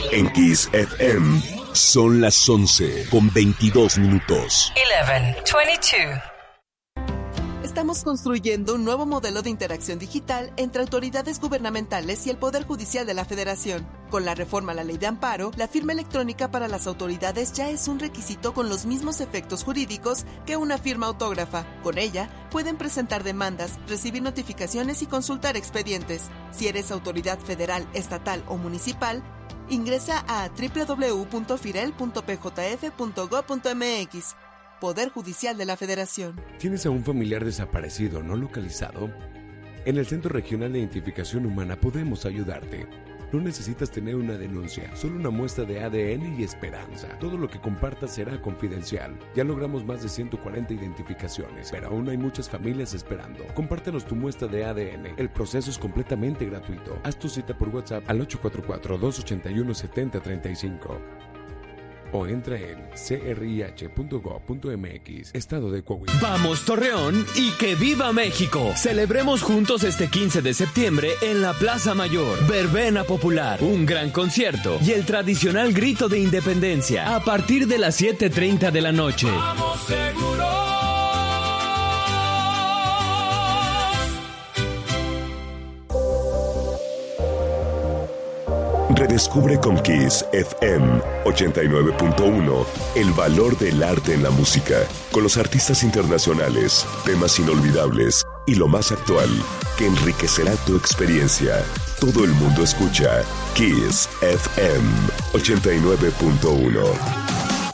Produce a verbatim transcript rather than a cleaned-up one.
En Kiss F M son las once con veintidós minutos. once veintidós. Estamos construyendo un nuevo modelo de interacción digital entre autoridades gubernamentales y el Poder Judicial de la Federación. Con la reforma a la Ley de Amparo, la firma electrónica para las autoridades ya es un requisito con los mismos efectos jurídicos que una firma autógrafa. Con ella, pueden presentar demandas, recibir notificaciones y consultar expedientes. Si eres autoridad federal, estatal o municipal, ingresa a doble u doble u doble u punto firel punto p j f punto gob punto m x. Poder Judicial de la Federación. ¿Tienes a un familiar desaparecido no localizado? En el Centro Regional de Identificación Humana podemos ayudarte. No necesitas tener una denuncia, solo una muestra de A D N y esperanza. Todo lo que compartas será confidencial. Ya logramos más de ciento cuarenta identificaciones, pero aún hay muchas familias esperando. Compártenos tu muestra de A D N. El proceso es completamente gratuito. Haz tu cita por WhatsApp al ocho cuatro cuatro, dos ocho uno, siete cero tres cinco. O entra en c r i h punto gob punto m x, Estado de Coahuila. ¡Vamos, Torreón! ¡Y que viva México! Celebremos juntos este quince de septiembre en la Plaza Mayor. Verbena popular, un gran concierto y el tradicional grito de independencia a partir de las siete treinta de la noche. ¡Vamos, seguro! Redescubre con Kiss F M ochenta y nueve punto uno el valor del arte en la música, con los artistas internacionales, temas inolvidables y lo más actual, que enriquecerá tu experiencia. Todo el mundo escucha Kiss F M ochenta y nueve punto uno.